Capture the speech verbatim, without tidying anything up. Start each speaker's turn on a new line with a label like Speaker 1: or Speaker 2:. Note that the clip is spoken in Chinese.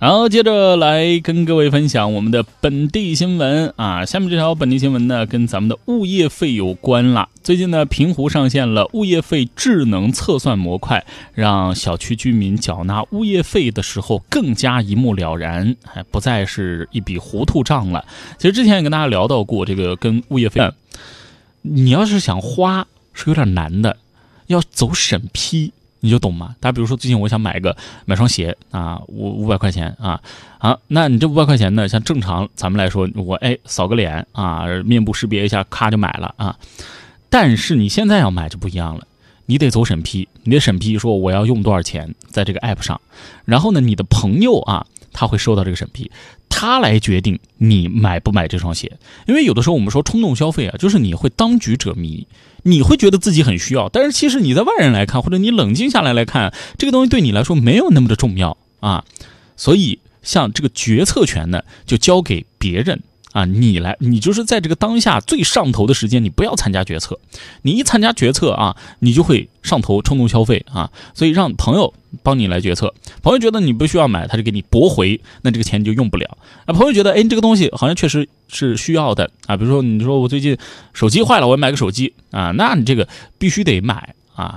Speaker 1: 然后接着来跟各位分享我们的本地新闻啊，下面这条本地新闻呢，跟咱们的物业费有关了。最近呢，平湖上线了物业费智能测算模块，让小区居民缴纳物业费的时候更加一目了然，还不再是一笔糊涂账了。其实之前也跟大家聊到过，这个跟物业费，你要是想花是有点难的，要走审批。你就懂吗？大家比如说最近我想买个买双鞋啊，五五百块钱啊啊，那你这五百块钱呢，像正常咱们来说，我哎扫个脸啊，面部识别一下，咔就买了啊。但是你现在要买就不一样了，你得走审批，你得审批说我要用多少钱在这个 app 上，然后呢，你的朋友啊他会收到这个审批，他来决定你买不买这双鞋。因为有的时候我们说冲动消费啊，就是你会当局者迷。你会觉得自己很需要，但是其实你在外人来看，或者你冷静下来来看，这个东西对你来说没有那么的重要啊。所以像这个决策权呢，就交给别人啊，你来，你就是在这个当下最上头的时间，你不要参加决策。你一参加决策啊，你就会上头冲动消费啊。所以让朋友帮你来决策，朋友觉得你不需要买，他就给你驳回，那这个钱你就用不了。啊，朋友觉得，哎，这个东西好像确实是需要的啊。比如说，你说我最近手机坏了，我要买个手机啊，那你这个必须得买